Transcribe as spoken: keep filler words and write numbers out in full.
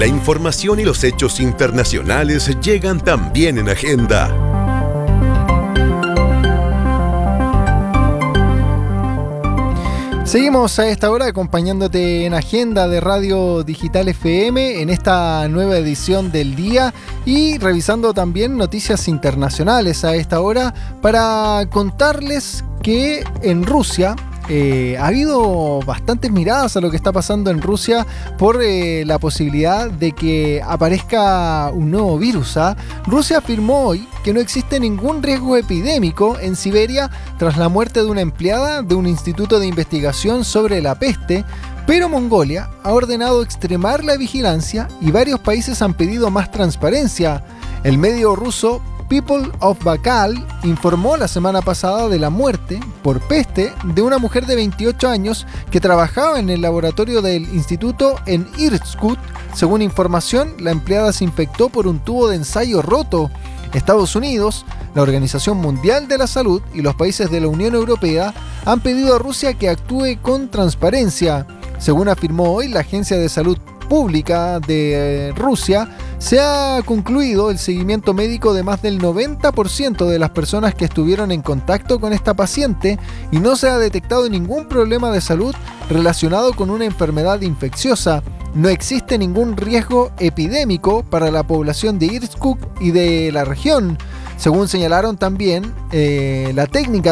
La información y los hechos internacionales llegan también en Agenda. Seguimos a esta hora acompañándote en Agenda de Radio Digital F M en esta nueva edición del día y revisando también noticias internacionales a esta hora para contarles que en Rusia Eh, ha habido bastantes miradas a lo que está pasando en Rusia por eh, la posibilidad de que aparezca un nuevo virus. ¿ah? Rusia afirmó hoy que no existe ningún riesgo epidémico en Siberia tras la muerte de una empleada de un instituto de investigación sobre la peste, pero Mongolia ha ordenado extremar la vigilancia y varios países han pedido más transparencia. El medio ruso People of Baikal informó la semana pasada de la muerte por peste de una mujer de veintiocho años que trabajaba en el laboratorio del instituto en Irkutsk. Según información, la empleada se infectó por un tubo de ensayo roto. Estados Unidos, la Organización Mundial de la Salud y los países de la Unión Europea han pedido a Rusia que actúe con transparencia. Según afirmó hoy la Agencia de Salud Pública de Rusia, se ha concluido el seguimiento médico de más del noventa por ciento de las personas que estuvieron en contacto con esta paciente y no se ha detectado ningún problema de salud relacionado con una enfermedad infecciosa. No existe ningún riesgo epidémico para la población de Irkutsk y de la región. Según señalaron también, eh, la técnica